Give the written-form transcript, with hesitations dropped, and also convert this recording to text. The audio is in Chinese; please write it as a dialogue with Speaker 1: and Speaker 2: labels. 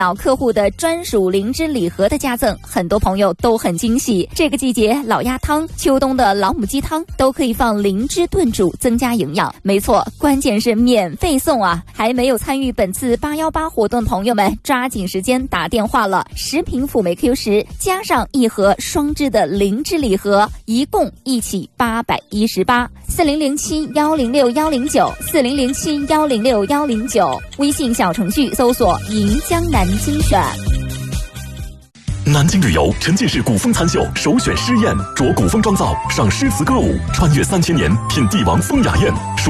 Speaker 1: 客户的专属灵芝礼盒的加赠，很多朋友都很惊喜。这个季节老鸭汤、秋冬的老母鸡汤都可以放灵芝炖煮，增加营养。没错，关键是免费送啊！还没有参与本次818活动的朋友们，抓紧时间打电话了。10瓶辅酶 Q10加上1盒双芝的灵芝礼盒，一共一起818。4007106109，4007106109，微信小程序搜索银江南精选。
Speaker 2: 南京旅游沉浸式古风餐秀首选诗宴，着古风妆造，赏诗词歌舞，穿越3000年，品帝王风雅宴。